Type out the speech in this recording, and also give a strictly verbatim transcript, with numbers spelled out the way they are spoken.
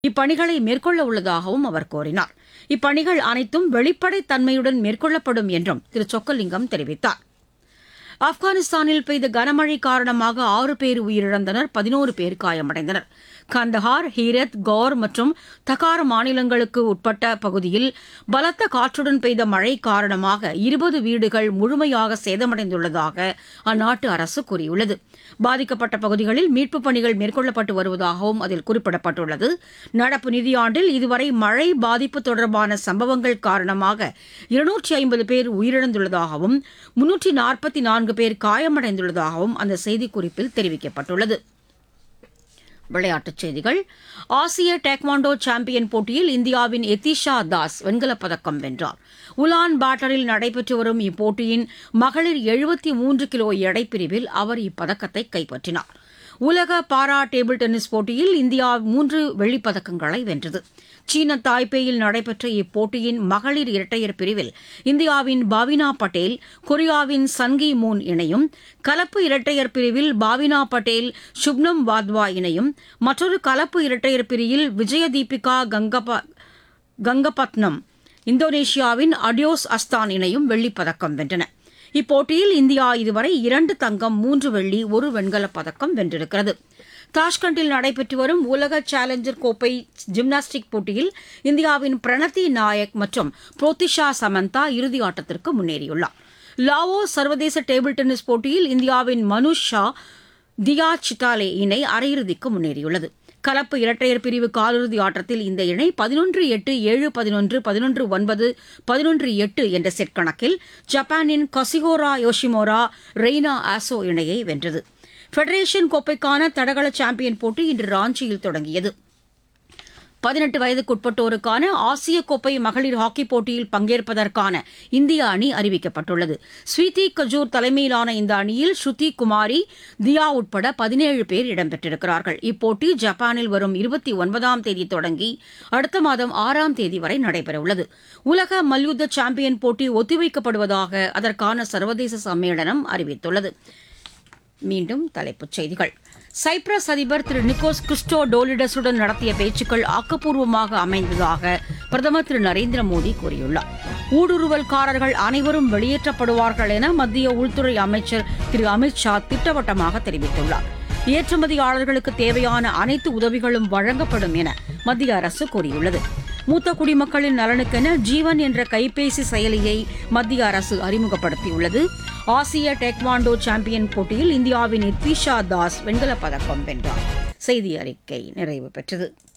இப்பணிகளை மேற்கொள்ள உள்ளதாகவும் அவர் கூறினார். இப்பணிகள் அனைத்தும் வெளிப்படைத் தன்மையுடன் மேற்கொள்ளப்படும் என்றும் திரு சொக்கலிங்கம் தெரிவித்தார். ஆப்கானிஸ்தானில் பெய்த கனமழை காரணமாக ஆறு பேர் உயிரிழந்தனர், பதினோரு பேர் காயமடைந்தனர். கந்தஹார், ஹீரத், கௌர் மற்றும் தகார் மாநிலங்களுக்கு உட்பட்ட பகுதியில் பலத்த காற்றுடன் பெய்த மழை காரணமாக இருபது வீடுகள் முழுமையாக சேதமடைந்துள்ளதாக அந்நாட்டு அரசு கூறியுள்ளது. பாதிக்கப்பட்ட பகுதிகளில் மீட்புப் பணிகள் மேற்கொள்ளப்பட்டு வருவதாகவும் அதில் குறிப்பிடப்பட்டுள்ளது. நடப்பு நிதியாண்டில் இதுவரை மழை பாதிப்பு தொடர்பான சம்பவங்கள் காரணமாக இருநூற்றி ஐம்பது பேர் உயிரிழந்துள்ளதாகவும் முன்னூற்றி நாற்பத்தி நான்கு பேர் காயமடைந்துள்ளதாகவும் அந்த செய்திக்குறிப்பில் தெரிவிக்கப்பட்டுள்ளது. விளையாட்டுச் செய்திகள். ஆசிய டேக்வாண்டோ சாம்பியன் போட்டியில் இந்தியாவின் எதிஷா தாஸ் வெண்கலப் பதக்கம் வென்றார். உலான் பாட்டரில் நடைபெற்று வரும் இப்போட்டியின் மகளிர் எழுபத்தி மூன்று கிலோ எடைப்பிரிவில் அவர் இப்பதக்கத்தை கைப்பற்றினார். உலக பாரா டேபிள் டென்னிஸ் போட்டியில் இந்தியா மூன்று வெள்ளிப் பதக்கங்களை வென்றது. சீன தாய்பேயில் நடைபெற்ற இப்போட்டியின் மகளிர் இரட்டையர் பிரிவில் இந்தியாவின் பாவினா பட்டேல் கொரியாவின் சன்கி மூன் இணையும், கலப்பு இரட்டையர் பிரிவில் பாவினா பட்டேல் சுப்னம் வாத்வா இணையும், மற்றொரு கலப்பு இரட்டையர் பிரிவில் விஜயதீபிகா கங்கப கங்கபத்னம் இந்தோனேஷியாவின் அடியோஸ் அஸ்தான் இணையும் வெள்ளிப் பதக்கம் வென்றன. இப்போட்டியில் இந்தியா இதுவரை இரண்டு தங்கம், மூன்று வெள்ளி, ஒரு வெண்கலப் பதக்கம் வென்றிருக்கிறது. தாஷ்கண்டில் நடைபெற்று வரும் உலக சேலஞ்சர் கோப்பை ஜிம்னாஸ்டிக் போட்டியில் இந்தியாவின் பிரணதி நாயக் மற்றும் புரோத்திஷா சமந்தா இறுதி ஆட்டத்திற்கு முன்னேறியுள்ளார். லாவோ சர்வதேச டேபிள் டென்னிஸ் போட்டியில் இந்தியாவின் மனுஷ் ஷா, தியா சிட்டாலே இணை அரையிறுதிக்கு முன்னேறியுள்ளது. கலப்பு இரட்டையர் பிரிவு காலிறுதி ஆட்டத்தில் இந்த இணை பதினொன்று எட்டு, ஏழு பதினொன்று, பதினொன்று ஒன்பது, பதினொன்று எட்டு என்ற செட் கணக்கில் ஜப்பானின் கசிஹோரா யோஷிமோரா ரெய்னா ஆசோ இணையை வென்றது. ஃபெடரேஷன் கோப்பைக்கான தடகள சாம்பியன் போட்டி இன்று ராஞ்சியில் தொடங்கியது. பதினெட்டு வயதுக்குட்பட்டோருக்கான ஆசிய கோப்பை மகளிர் ஹாக்கிப் போட்டியில் பங்கேற்பதற்கான இந்திய அணி அறிவிக்கப்பட்டுள்ளது. ஸ்வீதி கஜூர் தலைமையிலான இந்த அணியில் ஸ்ருதி குமாரி, தியா உட்பட பதினேழு பேர் இடம்பெற்றிருக்கிறார்கள். இப்போட்டி ஜப்பானில் வரும் இருபத்தி ஒன்பதாம் தேதி தொடங்கி அடுத்த மாதம் ஆறாம் தேதி வரை நடைபெறவுள்ளது. உலக மல்யுத்த சாம்பியன் போட்டி ஒத்திவைக்கப்படுவதாக அதற்கான சர்வதேச சம்மேளனம் அறிவித்துள்ளது. மீண்டும் தலைப்புச் செய்திகள். சைப்ரஸ் அதிபர் திரு நிக்கோஸ் கிறிஸ்டோடோலிடஸுடன் நடத்திய பேச்சுக்கள் ஆக்கப்பூர்வமாக அமைந்ததாக பிரதமர் திரு நரேந்திர மோடி கூறியுள்ளார். ஊடுருவல்காரர்கள் அனைவரும் வெளியேற்றப்படுவார்கள் என மத்திய உள்துறை அமைச்சர் திரு அமித் ஷா திட்டவட்டமாக தெரிவித்துள்ளார். ஏற்றுமதியாளர்களுக்கு தேவையான அனைத்து உதவிகளும் வழங்கப்படும் என மத்திய அரசு கூறியுள்ளது. மூத்த குடிமக்களின் நலனுக்கென ஜீவன் என்ற கைபேசி செயலியை மத்திய அரசு அறிமுகப்படுத்தியுள்ளது. ஆசிய டேக்வாண்டோ சாம்பியன் போட்டியில் இந்தியாவின் எதிஷா தாஸ் வெண்கலப் பதக்கம் வென்றார். செய்தி அறிக்கை நிறைவு பெற்றது.